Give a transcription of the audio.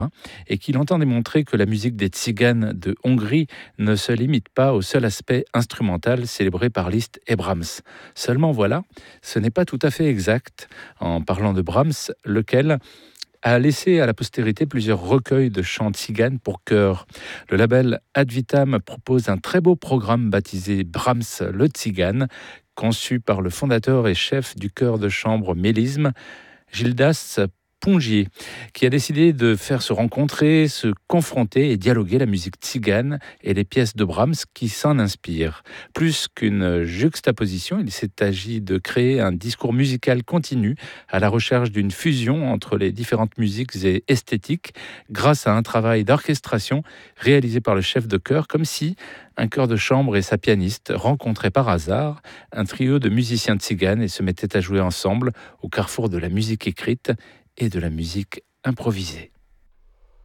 et qu'il entend démontrer que la musique des Tziganes de Hongrie ne se limite pas au seul aspect instrumental célébré par Liszt et Brahms. Seulement voilà, ce n'est pas tout à fait exact en parlant de Brahms, lequel a laissé à la postérité plusieurs recueils de chants tziganes pour chœur. Le label Advitam propose un très beau programme baptisé Brahms le Tzigane, conçu par le fondateur et chef du chœur de chambre Mélisme, Gildas Pongier, qui a décidé de faire se rencontrer, se confronter et dialoguer la musique tzigane et les pièces de Brahms qui s'en inspirent. Plus qu'une juxtaposition, il s'est agi de créer un discours musical continu à la recherche d'une fusion entre les différentes musiques et esthétiques grâce à un travail d'orchestration réalisé par le chef de chœur, comme si un chœur de chambre et sa pianiste rencontraient par hasard un trio de musiciens tziganes et se mettaient à jouer ensemble au carrefour de la musique écrite et de la musique improvisée.